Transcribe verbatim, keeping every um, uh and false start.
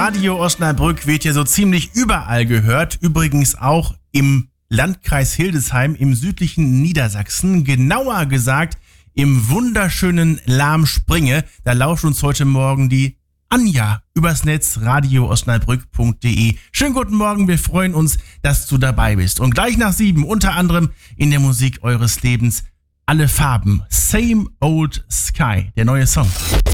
Radio Osnabrück wird ja so ziemlich überall gehört. Übrigens auch im Landkreis Hildesheim im südlichen Niedersachsen. Genauer gesagt im wunderschönen Lahmspringe. Da lauscht uns heute Morgen die Anja übers Netz radio osnabrück punkt de. Schönen guten Morgen, wir freuen uns, dass du dabei bist. Und gleich nach sieben, unter anderem in der Musik eures Lebens, Alle Farben, Same Old Sky, der neue Song.